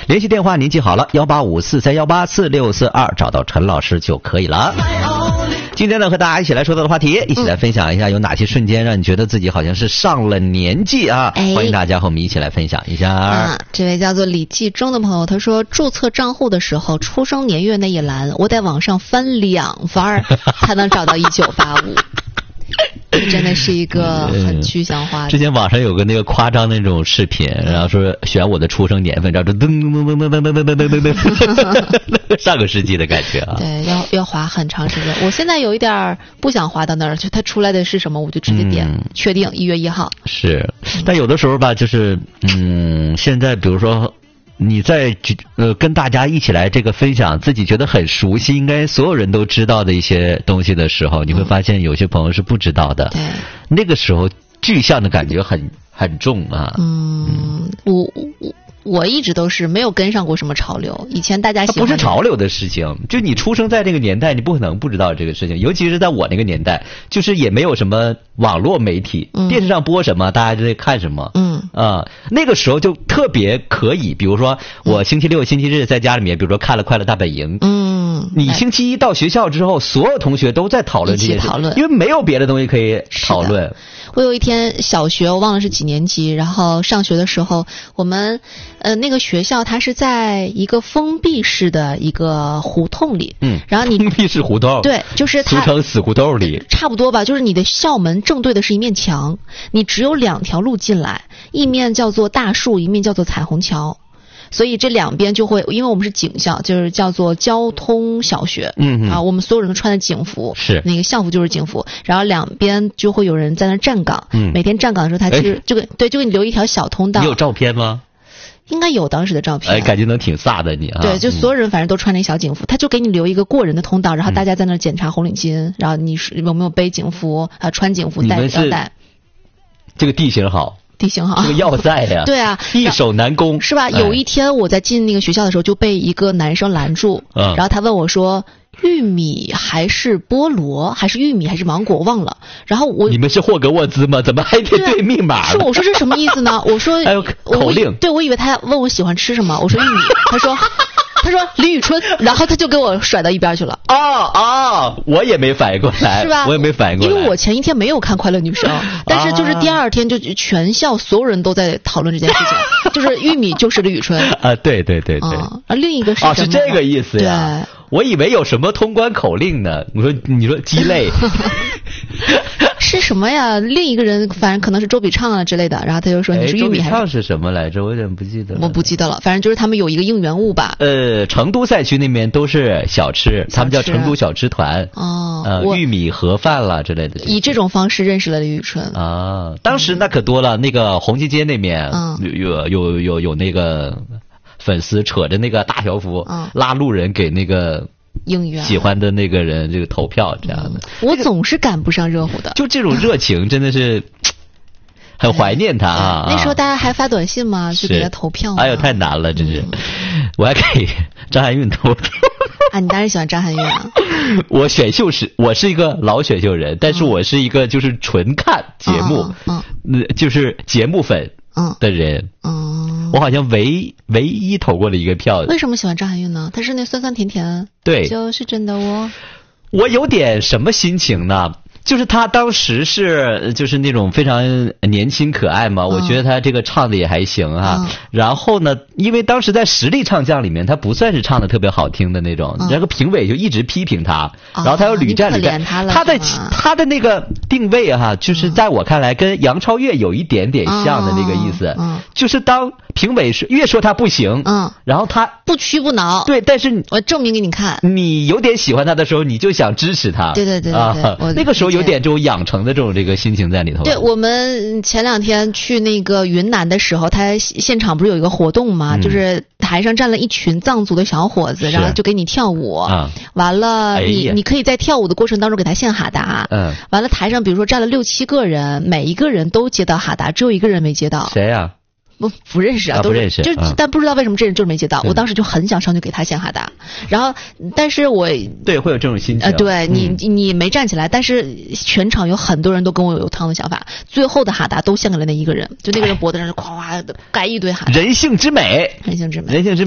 联系电话您记好了，18543184642，找到陈老师就可以了。今天呢，和大家一起来说到的话题，一起来分享一下有哪些瞬间让你觉得自己好像是上了年纪啊？欢迎大家和我们一起来分享一下。 这位叫做李继忠的朋友，他说注册账户的时候，出生年月那一栏，我在网上翻2番才能找到1985。真的是一个很具象化的。 之前网上有个那个夸张的那种视频，然后说选我的出生年份，然后就噔噔噔噔噔噔噔噔噔，上个世纪的感觉啊。 对，要划很长时间。我现在有一点不想划到那儿，就它出来的是什么，我就直接点确定1月1号。 是，但有的时候吧，就是现在比如说。你在跟大家一起来这个分享自己觉得很熟悉，应该所有人都知道的一些东西的时候，你会发现有些朋友是不知道的。 对， 那个时候具象的感觉很重啊。 我一直都是没有跟上过什么潮流。以前大家喜欢不是潮流的事情，就你出生在这个年代，你不可能不知道这个事情。尤其是在我那个年代，就是也没有什么网络媒体，电视上播什么，大家就得看什么。那个时候就特别可以，比如说我星期六、星期日在家里面，比如说看了《快乐大本营》。你星期一到学校之后，所有同学都在讨论这些事，因为没有别的东西可以讨论。 我有一天小学，我忘了是几年级，然后上学的时候，我们那个学校它是在一个封闭式的一个胡同里，然后你封闭式胡同， 对，就是它俗称死胡同里， 差不多吧，就是你的校门正对的是一面墙，你只有2条路进来，一面叫做大树，一面叫做彩虹桥。所以这两边就会，因为我们是警校，就是叫做交通小学，我们所有人都穿的警服， 是那个校服就是警服，然后两边就会有人在那站岗，每天站岗的时候，他就给你留一条小通道。 你有照片吗？ 应该有当时的照片， 感觉能挺飒的你啊。 对，就所有人反正都穿那小警服，他就给你留一个过人的通道，然后大家在那检查红领巾，然后你有没有背警服啊，穿警服带腰带。 这个地形好。 地形好， 这个要塞呀， 对啊， 易守难攻， 是吧？有一天我在进那个学校的时候，就被一个男生拦住，然后他问我说：“玉米还是菠萝，还是玉米还是芒果？我忘了。”然后你们是霍格沃兹吗？怎么还得对密码？ 是我说这什么意思呢？我说还有口令， 对，我以为他问我喜欢吃什么，我说玉米，他说李宇春，然后他就给我甩到一边去了。 我也没反应过来， 是吧？ 我也没反应过来， 因为我前一天没有看《快乐女生》，但是就是第二天就全校所有人都在讨论这件事情，就是玉米就是李宇春啊，对， 另一个是什么？ 是这个意思呀。 对， 我以为有什么通关口令呢？你说鸡肋。 是什么呀？另一个人反正可能是周笔畅啊之类的，然后他就说你是玉米还是？ 周笔畅是什么来着？我有点不记得了。 我不记得了，反正就是他们有一个应援物吧。 成都赛区那边都是小吃，他们叫成都小吃团。玉米盒饭啦之类的。 以这种方式认识了李宇春啊！当时那可多了，那个红旗街那边有那个粉丝扯着那个大条幅拉路人给那个。 应援喜欢的那个人这个投票这样的， 我总是赶不上热乎的。 就这种热情真的是很怀念他啊！ 那时候大家还发短信吗？就给他投票。 哎呦，太难了，真是！我还给张含韵投票啊！你当然喜欢张含韵啊！ 我是一个老选秀人，但是我是一个就是纯看节目，就是节目粉的人。我好像唯一投过的一个票。 为什么喜欢张含韵呢？她是那酸酸甜甜， 对， 就是真的我有点什么心情呢？就是他当时就是那种非常年轻可爱嘛，我觉得他这个唱的也还行啊。然后呢，因为当时在实力唱将里面，他不算是唱的特别好听的那种，那个评委就一直批评他，然后他又屡战屡败。他的那个定位哈，就是在我看来跟杨超越有一点点像的那个意思，就是当评委越说他不行，然后他不屈不挠， 对，但是我证明给你看， 你有点喜欢他的时候，你就想支持他， 对， 那个时候有点这种养成的这个心情在里头。 对，我们前2天去那个云南的时候，他现场不是有一个活动吗？就是台上站了一群藏族的小伙子，然后就给你跳舞，完了你可以在跳舞的过程当中给他献哈达，完了台上比如说站了6、7个人，每一个人都接到哈达，只有一个人没接到。 谁呀？ 不认识啊， 不认识， 但不知道为什么这人就是没接到。我当时就很想上去给他献哈达，然后但是对会有这种心情。 对你没站起来，但是全场有很多人都跟我有同样的想法，最后的哈达都献给了那一个人，就那个人脖子上是夸夸的盖一堆哈达。 人性之美， 人性之美。